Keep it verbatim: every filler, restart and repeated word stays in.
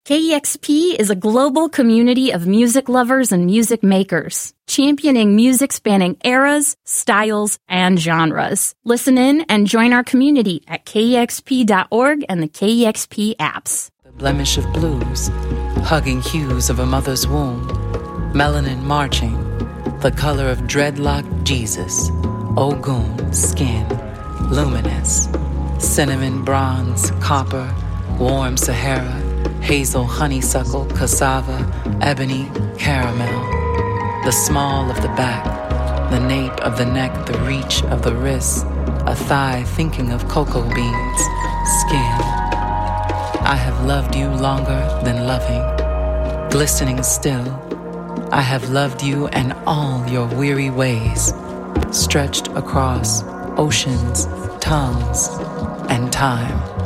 K E X P is a global community of music lovers and music makers, championing music spanning eras, styles, and genres. Listen in and join our community at K E X P dot org and the K E X P apps. The blemish of blues, hugging hues of a mother's womb, melanin marching, the color of dreadlock Jesus, Ogun skin, luminous, cinnamon, bronze, copper, warm Sahara, hazel, honeysuckle, cassava, ebony, caramel. The small of the back, the nape of the neck, the reach of the wrist, a thigh thinking of cocoa beans, skin. I have loved you longer than loving, glistening still. I have loved you and all your weary ways, stretched across oceans, tongues, and time.